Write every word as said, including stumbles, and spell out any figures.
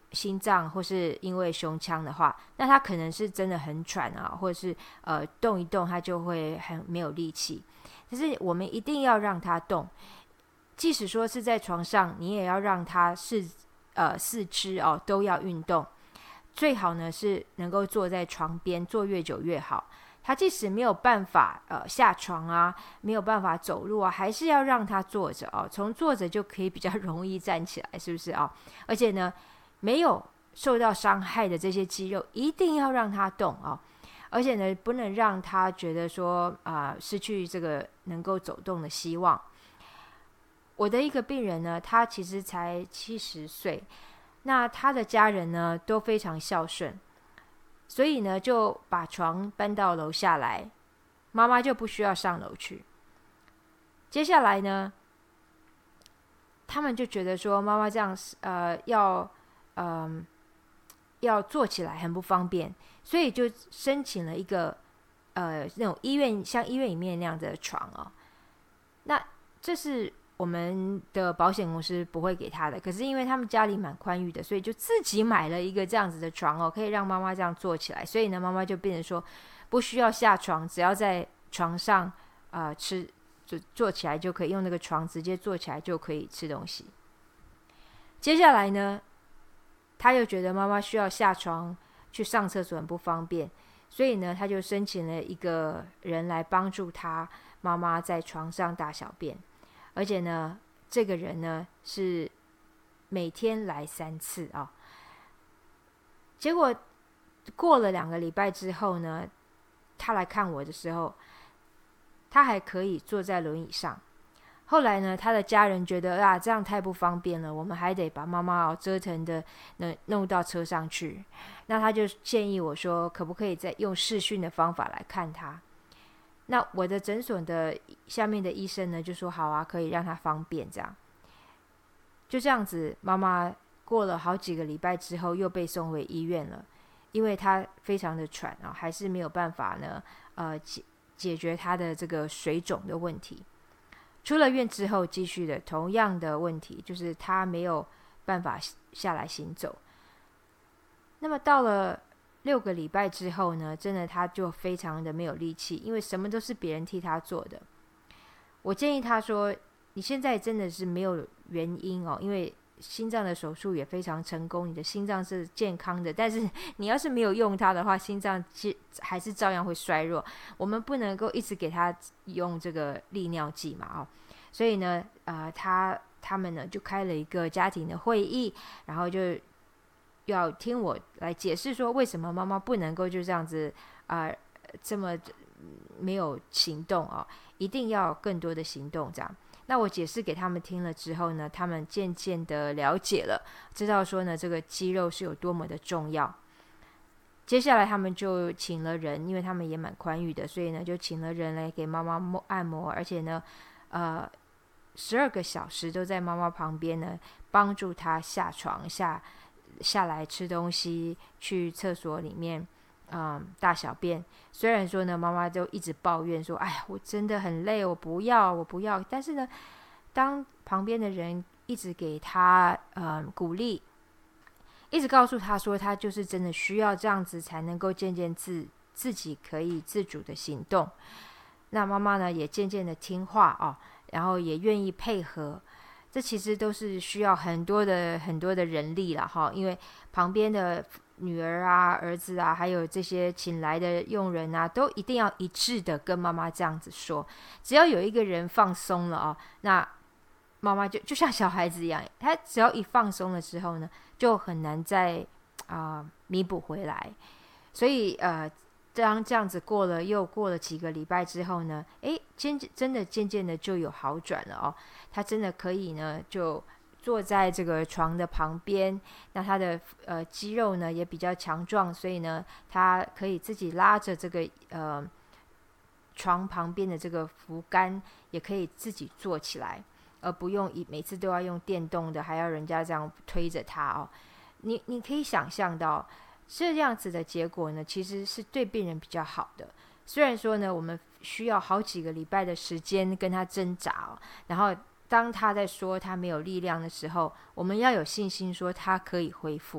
心脏或是因为胸腔的话，那他可能是真的很喘啊，或者是呃动一动他就会很没有力气。可是我们一定要让他动，即使说是在床上，你也要让他是呃四肢哦都要运动。最好呢是能够坐在床边，坐越久越好。他即使没有办法呃下床啊，没有办法走路啊，还是要让他坐着哦。从坐着就可以比较容易站起来，是不是啊？而且呢，没有受到伤害的这些肌肉，一定要让他动啊。而且呢，不能让他觉得说啊、呃、失去这个能够走动的希望。我的一个病人呢，他其实才七十岁，那他的家人呢都非常孝顺。所以呢，就把床搬到楼下来，妈妈就不需要上楼去。接下来呢，他们就觉得说，妈妈这样呃要嗯、呃、要坐起来很不方便，所以就申请了一个呃那种医院像医院里面那样的床哦。那这是我们的保险公司不会给他的，可是因为他们家里蛮宽裕的，所以就自己买了一个这样子的床哦，可以让妈妈这样坐起来。所以呢，妈妈就变成说不需要下床，只要在床上呃吃，就坐起来就可以，用那个床直接坐起来就可以吃东西。接下来呢，他又觉得妈妈需要下床去上厕所很不方便，所以呢，他就申请了一个人来帮助他妈妈在床上大小便。而且呢，这个人呢是每天来三次啊、哦。结果过了两个礼拜之后呢，他来看我的时候，他还可以坐在轮椅上。后来呢，他的家人觉得啊，这样太不方便了，我们还得把妈妈哦折腾的弄到车上去。那他就建议我说，可不可以再用视讯的方法来看他？那我的诊所的下面的医生呢就说好啊，可以让他方便这样。就这样子，妈妈过了好几个礼拜之后又被送回医院了，因为她非常的喘啊，还是没有办法呢呃解解决她的这个水肿的问题。出了院之后继续的同样的问题，就是她没有办法下来行走。那么到了六个礼拜之后呢，真的他就非常的没有力气，因为什么都是别人替他做的。我建议他说，你现在真的是没有原因哦，因为心脏的手术也非常成功，你的心脏是健康的，但是你要是没有用它的话，心脏还是照样会衰弱。我们不能够一直给他用这个利尿剂嘛，哦，所以呢，呃，他他们呢就开了一个家庭的会议，然后就要听我来解释说，为什么妈妈不能够就这样子啊、呃，这么没有行动哦，一定要更多的行动这样。那我解释给他们听了之后呢，他们渐渐的了解了，知道说呢，这个肌肉是有多么的重要。接下来他们就请了人，因为他们也蛮宽裕的，所以呢就请了人来给妈妈按摩，而且呢，呃，十二个小时都在妈妈旁边呢，帮助她下床下。下来吃东西，去厕所里面，嗯，大小便。虽然说呢，妈妈就一直抱怨说：“哎呀，我真的很累，我不要，我不要。”但是呢，当旁边的人一直给他嗯鼓励，一直告诉他说，他就是真的需要这样子，才能够渐渐自自己可以自主的行动。那妈妈呢，也渐渐的听话哦，然后也愿意配合。这其实都是需要很多的很多的人力啦哈，因为旁边的女儿啊、儿子啊，还有这些请来的佣人啊，都一定要一致的跟妈妈这样子说。只要有一个人放松了哦，那妈妈就就像小孩子一样，他只要一放松的时候呢，就很难再啊、呃、弥补回来。所以呃。当这样子过了又过了几个礼拜之后呢，诶，渐真的渐渐的就有好转了哦。他真的可以呢，就坐在这个床的旁边，那他的呃肌肉呢也比较强壮，所以呢，他可以自己拉着这个呃床旁边的这个扶杆，也可以自己坐起来，而不用一每次都要用电动的，还要人家这样推着他哦。你你可以想象到。这样子的结果呢，其实是对病人比较好的。虽然说呢，我们需要好几个礼拜的时间跟他挣扎哦，然后当他在说他没有力量的时候，我们要有信心说他可以恢复。